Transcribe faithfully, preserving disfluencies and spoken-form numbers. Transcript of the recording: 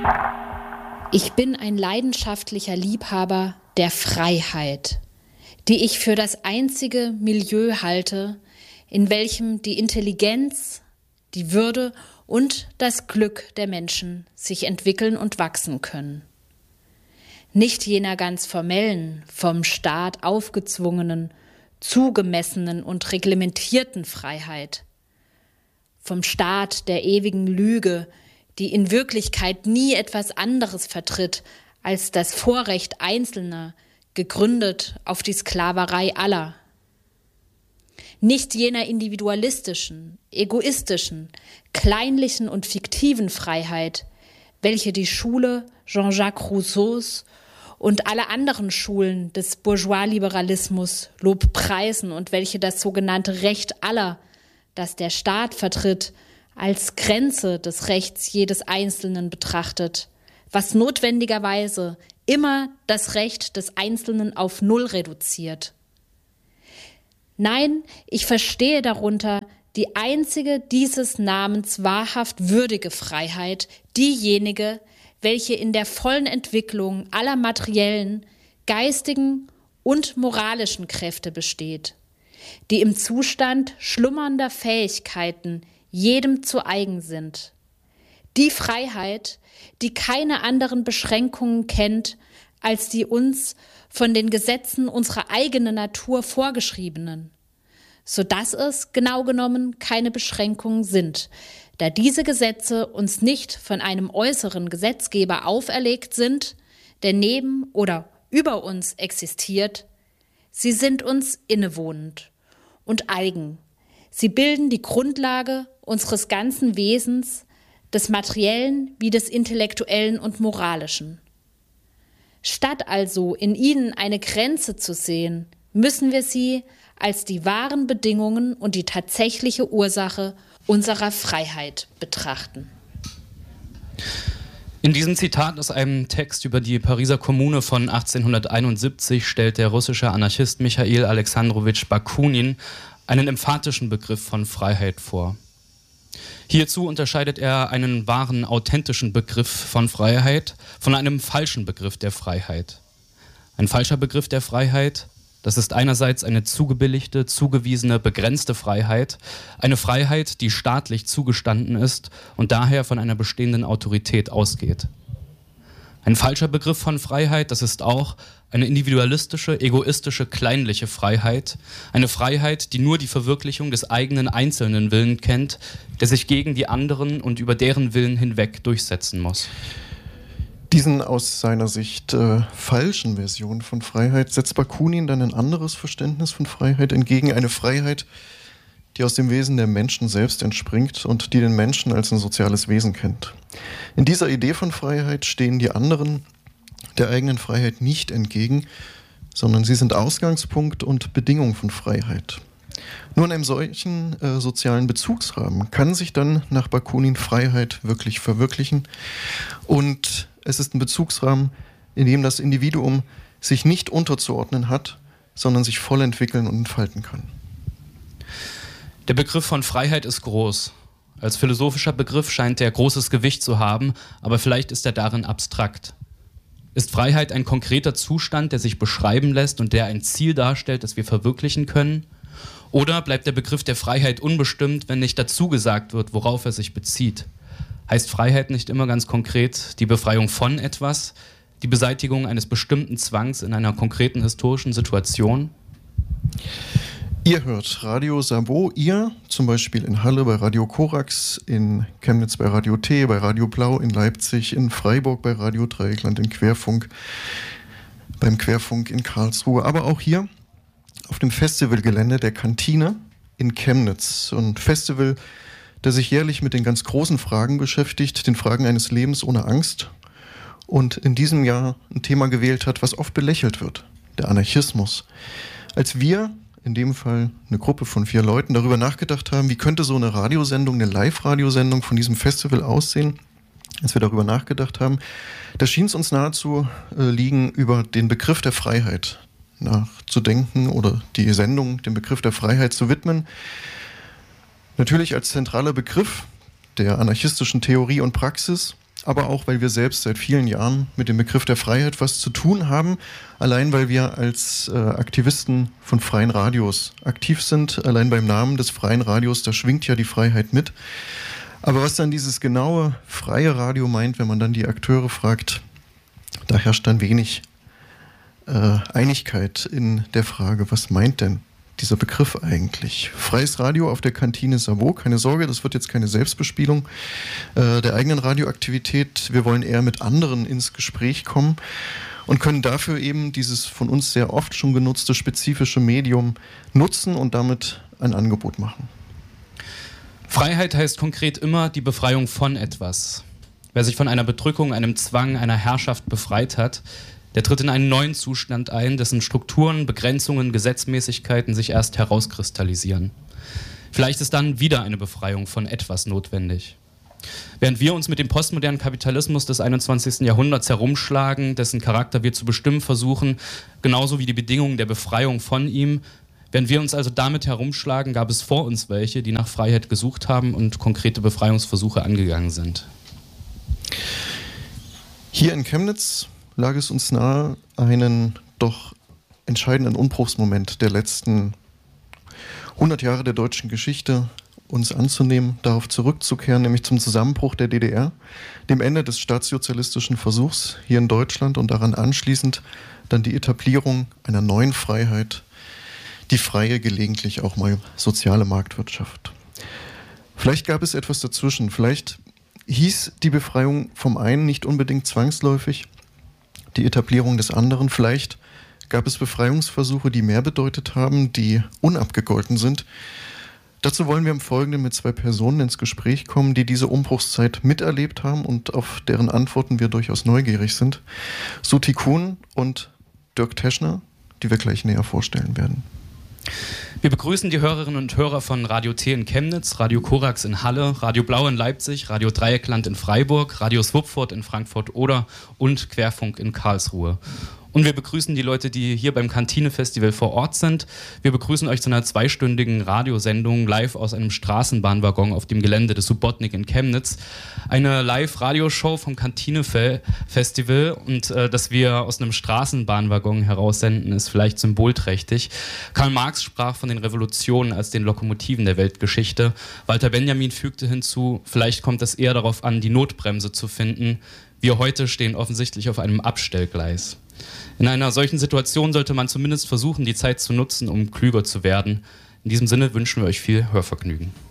Ich bin ein leidenschaftlicher Liebhaber der Freiheit, die ich für das einzige Milieu halte, in welchem die Intelligenz, die Würde und das Glück der Menschen sich entwickeln und wachsen können. Nicht jener ganz formellen, vom Staat aufgezwungenen, zugemessenen und reglementierten Freiheit, vom Staat der ewigen Lüge, die in Wirklichkeit nie etwas anderes vertritt als das Vorrecht Einzelner, gegründet auf die Sklaverei aller. Nicht jener individualistischen, egoistischen, kleinlichen und fiktiven Freiheit, welche die Schule Jean-Jacques Rousseaus und alle anderen Schulen des Bourgeois-Liberalismus lobpreisen und welche das sogenannte Recht aller, das der Staat vertritt, als Grenze des Rechts jedes Einzelnen betrachtet, was notwendigerweise immer das Recht des Einzelnen auf Null reduziert. Nein, ich verstehe darunter die einzige dieses Namens wahrhaft würdige Freiheit, diejenige, welche in der vollen Entwicklung aller materiellen, geistigen und moralischen Kräfte besteht, die im Zustand schlummernder Fähigkeiten jedem zu eigen sind. Die Freiheit, die keine anderen Beschränkungen kennt, als die uns von den Gesetzen unserer eigenen Natur vorgeschriebenen, sodass es, genau genommen, keine Beschränkungen sind, da diese Gesetze uns nicht von einem äußeren Gesetzgeber auferlegt sind, der neben oder über uns existiert. Sie sind uns innewohnend und eigen. Sie bilden die Grundlage unseres ganzen Wesens, des materiellen wie des intellektuellen und moralischen. Statt also in ihnen eine Grenze zu sehen, müssen wir sie als die wahren Bedingungen und die tatsächliche Ursache unserer Freiheit betrachten. In diesem Zitat aus einem Text über die Pariser Kommune von achtzehnhunderteinundsiebzig stellt der russische Anarchist Michail Alexandrowitsch Bakunin einen emphatischen Begriff von Freiheit vor. Hierzu unterscheidet er einen wahren, authentischen Begriff von Freiheit von einem falschen Begriff der Freiheit. Ein falscher Begriff der Freiheit, das ist einerseits eine zugebilligte, zugewiesene, begrenzte Freiheit, eine Freiheit, die staatlich zugestanden ist und daher von einer bestehenden Autorität ausgeht. Ein falscher Begriff von Freiheit, das ist auch eine individualistische, egoistische, kleinliche Freiheit. Eine Freiheit, die nur die Verwirklichung des eigenen einzelnen Willen kennt, der sich gegen die anderen und über deren Willen hinweg durchsetzen muss. Diesen aus seiner Sicht äh, falschen Version von Freiheit setzt Bakunin dann ein anderes Verständnis von Freiheit entgegen. Eine Freiheit, die aus dem Wesen der Menschen selbst entspringt und die den Menschen als ein soziales Wesen kennt. In dieser Idee von Freiheit stehen die anderen der eigenen Freiheit nicht entgegen, sondern sie sind Ausgangspunkt und Bedingung von Freiheit. Nur in einem solchen äh, sozialen Bezugsrahmen kann sich dann nach Bakunin Freiheit wirklich verwirklichen. Und es ist ein Bezugsrahmen, in dem das Individuum sich nicht unterzuordnen hat, sondern sich voll entwickeln und entfalten kann. Der Begriff von Freiheit ist groß. Als philosophischer Begriff scheint er großes Gewicht zu haben, aber vielleicht ist er darin abstrakt. Ist Freiheit ein konkreter Zustand, der sich beschreiben lässt und der ein Ziel darstellt, das wir verwirklichen können? Oder bleibt der Begriff der Freiheit unbestimmt, wenn nicht dazu gesagt wird, worauf er sich bezieht? Heißt Freiheit nicht immer ganz konkret die Befreiung von etwas, die Beseitigung eines bestimmten Zwangs in einer konkreten historischen Situation? Ihr hört Radio Sabo, ihr zum Beispiel in Halle bei Radio Korax, in Chemnitz bei Radio T, bei Radio Blau, in Leipzig, in Freiburg bei Radio Dreieckland, in Querfunk, beim Querfunk in Karlsruhe, aber auch hier auf dem Festivalgelände der Kantine in Chemnitz. Ein Festival, das sich jährlich mit den ganz großen Fragen beschäftigt, den Fragen eines Lebens ohne Angst und in diesem Jahr ein Thema gewählt hat, was oft belächelt wird, der Anarchismus. Als wir in dem Fall eine Gruppe von vier Leuten, darüber nachgedacht haben, wie könnte so eine Radiosendung, eine Live-Radiosendung von diesem Festival aussehen, als wir darüber nachgedacht haben, da schien es uns nahezu äh, liegen, über den Begriff der Freiheit nachzudenken oder die Sendung dem Begriff der Freiheit zu widmen. Natürlich als zentraler Begriff der anarchistischen Theorie und Praxis, aber auch, weil wir selbst seit vielen Jahren mit dem Begriff der Freiheit was zu tun haben, allein weil wir als äh, Aktivisten von freien Radios aktiv sind. Allein beim Namen des freien Radios, da schwingt ja die Freiheit mit. Aber was dann dieses genaue freie Radio meint, wenn man dann die Akteure fragt, da herrscht dann wenig äh, Einigkeit in der Frage, was meint denn dieser Begriff eigentlich? Freies Radio auf der Kantine Savo, keine Sorge, das wird jetzt keine Selbstbespielung äh, der eigenen Radioaktivität. Wir wollen eher mit anderen ins Gespräch kommen und können dafür eben dieses von uns sehr oft schon genutzte spezifische Medium nutzen und damit ein Angebot machen. Freiheit heißt konkret immer die Befreiung von etwas. Wer sich von einer Bedrückung, einem Zwang, einer Herrschaft befreit hat, der tritt in einen neuen Zustand ein, dessen Strukturen, Begrenzungen, Gesetzmäßigkeiten sich erst herauskristallisieren. Vielleicht ist dann wieder eine Befreiung von etwas notwendig. Während wir uns mit dem postmodernen Kapitalismus des einundzwanzigsten Jahrhunderts herumschlagen, dessen Charakter wir zu bestimmen versuchen, genauso wie die Bedingungen der Befreiung von ihm, während wir uns also damit herumschlagen, gab es vor uns welche, die nach Freiheit gesucht haben und konkrete Befreiungsversuche angegangen sind. Hier in Chemnitz lag es uns nahe, einen doch entscheidenden Umbruchsmoment der letzten hundert Jahre der deutschen Geschichte uns anzunehmen, darauf zurückzukehren, nämlich zum Zusammenbruch der D D R, dem Ende des staatssozialistischen Versuchs hier in Deutschland und daran anschließend dann die Etablierung einer neuen Freiheit, die freie, gelegentlich auch mal soziale Marktwirtschaft. Vielleicht gab es etwas dazwischen, vielleicht hieß die Befreiung vom einen nicht unbedingt zwangsläufig die Etablierung des anderen. Vielleicht gab es Befreiungsversuche, die mehr bedeutet haben, die unabgegolten sind. Dazu wollen wir im Folgenden mit zwei Personen ins Gespräch kommen, die diese Umbruchszeit miterlebt haben und auf deren Antworten wir durchaus neugierig sind. Suti Kuhn und Dirk Teschner, die wir gleich näher vorstellen werden. Wir begrüßen die Hörerinnen und Hörer von Radio T in Chemnitz, Radio Korax in Halle, Radio Blau in Leipzig, Radio Dreieckland in Freiburg, Radio Swupfurt in Frankfurt-Oder und Querfunk in Karlsruhe. Und wir begrüßen die Leute, die hier beim Kantine-Festival vor Ort sind. Wir begrüßen euch zu einer zweistündigen Radiosendung live aus einem Straßenbahnwaggon auf dem Gelände des Subotnik in Chemnitz. Eine Live-Radioshow vom Kantine-Festival und äh, dass wir aus einem Straßenbahnwaggon heraussenden, ist vielleicht symbolträchtig. Karl Marx sprach von den Revolutionen als den Lokomotiven der Weltgeschichte. Walter Benjamin fügte hinzu, vielleicht kommt es eher darauf an, die Notbremse zu finden. Wir heute stehen offensichtlich auf einem Abstellgleis. In einer solchen Situation sollte man zumindest versuchen, die Zeit zu nutzen, um klüger zu werden. In diesem Sinne wünschen wir euch viel Hörvergnügen.